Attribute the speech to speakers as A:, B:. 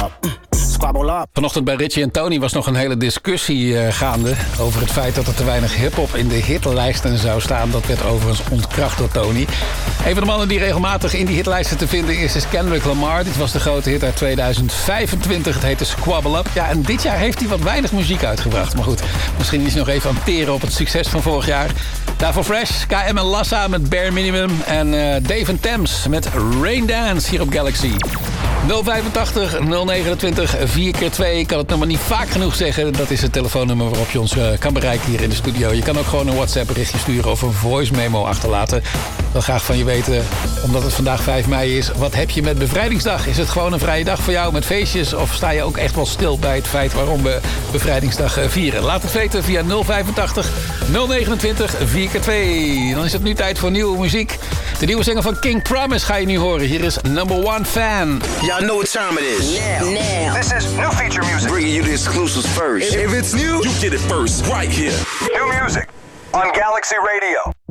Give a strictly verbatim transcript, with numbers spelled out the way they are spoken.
A: up. Squabble up.
B: Vanochtend bij Richie en Tony was nog een hele discussie uh, gaande over het feit dat er te weinig hiphop in de hitlijsten zou staan. Dat werd overigens ontkracht door Tony. Een van de mannen die regelmatig in die hitlijsten te vinden is, is Kendrick Lamar. Dit was de grote hit uit tweeduizend vijfentwintig. Het heette Squabble Up. Ja, en dit jaar heeft hij wat weinig muziek uitgebracht. Maar goed, misschien is hij nog even aan het teren op het succes van vorig jaar. Daarvoor Fresh, K M en Lassa met Bare Minimum. En uh, Dave en Thames met Rain Dance hier op Galaxy. nul vijfentachtig nul negenentwintig vier keer twee. Ik kan het nummer niet vaak genoeg zeggen. Dat is het telefoonnummer waarop je ons uh, kan bereiken hier in de studio. Je kan ook gewoon een WhatsApp berichtje sturen of een voice memo achterlaten. Ik wil graag van je weten, omdat het vandaag vijf mei is. Wat heb je met Bevrijdingsdag? Is het gewoon een vrije dag voor jou met feestjes? Of sta je ook echt wel stil bij het feit waarom we Bevrijdingsdag uh, vieren? Laat het weten via nul vijfentachtig nul negenentwintig vier keer twee. Dan is het nu tijd voor nieuwe muziek. De nieuwe single van King Promise ga je nu horen. Hier is Number One Fan.
C: Y'all know what time it is.
D: Now. Now.
E: This is new feature music.
C: Bringing you the exclusives first.
E: If it's new,
C: you get it first right here.
E: New music on Galaxy Radio.